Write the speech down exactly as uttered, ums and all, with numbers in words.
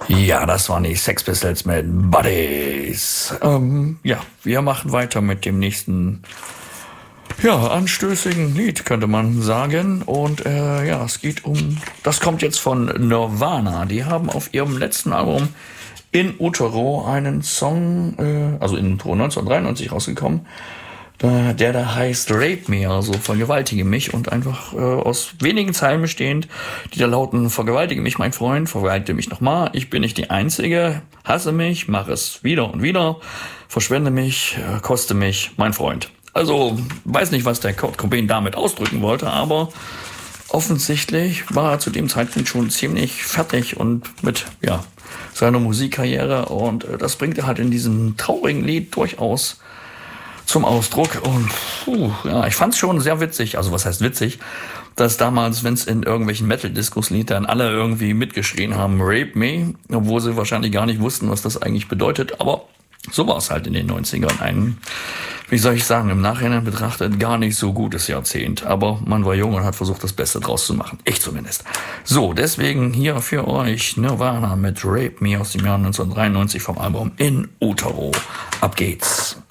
Ja, das waren die Sex Pistols mit Buddies. Ähm, ja, wir machen weiter mit dem nächsten, ja, anstößigen Lied, könnte man sagen. Und äh, ja, es geht um, das kommt jetzt von Nirvana. Die haben auf ihrem letzten Album In Utero einen Song, äh, also in Utero neunzehnhundertdreiundneunzig rausgekommen, der da heißt Rape Me, also vergewaltige mich, und einfach äh, aus wenigen Zeilen bestehend, die da lauten: Vergewaltige mich, mein Freund, vergewaltige mich nochmal, ich bin nicht die Einzige, hasse mich, mach es wieder und wieder, verschwende mich, äh, koste mich, mein Freund. Also, weiß nicht, was der Kurt Cobain damit ausdrücken wollte, aber offensichtlich war er zu dem Zeitpunkt schon ziemlich fertig und mit, ja, seiner Musikkarriere, und äh, das bringt er halt in diesem traurigen Lied durchaus zum Ausdruck. Und puh, ja, ich fand's schon sehr witzig, also was heißt witzig, dass damals, wenn es in irgendwelchen Metal-Discos lied, dann alle irgendwie mitgeschrien haben, Rape Me, obwohl sie wahrscheinlich gar nicht wussten, was das eigentlich bedeutet, aber so war es halt in den neunzigern. Ein, wie soll ich sagen, im Nachhinein betrachtet gar nicht so gutes Jahrzehnt, aber man war jung und hat versucht, das Beste draus zu machen. Ich zumindest. So, deswegen hier für euch Nirvana mit Rape Me aus dem Jahr neunzehnhundertdreiundneunzig vom Album In Utero. Ab geht's.